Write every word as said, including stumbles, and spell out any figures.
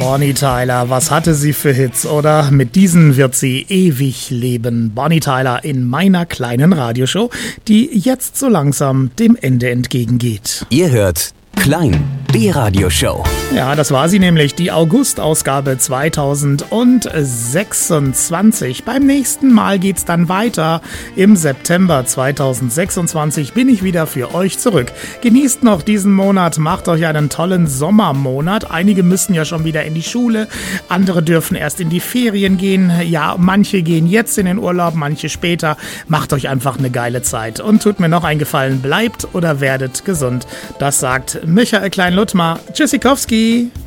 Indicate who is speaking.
Speaker 1: Bonnie Tyler, was hatte sie für Hits, oder? Mit diesen wird sie ewig leben. Bonnie Tyler in meiner kleinen Radioshow, die jetzt so langsam dem Ende entgegengeht.
Speaker 2: Ihr hört Klein, die Radioshow.
Speaker 1: Ja, das war sie nämlich, die August-Ausgabe zweitausendsechsundzwanzig. Beim nächsten Mal geht's dann weiter. Im September zweitausendsechsundzwanzig bin ich wieder für euch zurück. Genießt noch diesen Monat, macht euch einen tollen Sommermonat. Einige müssen ja schon wieder in die Schule, andere dürfen erst in die Ferien gehen. Ja, manche gehen jetzt in den Urlaub, manche später. Macht euch einfach eine geile Zeit. Und tut mir noch einen Gefallen, bleibt oder werdet gesund. Das sagt Michael Klein-Luttmer. Tschüssikowski.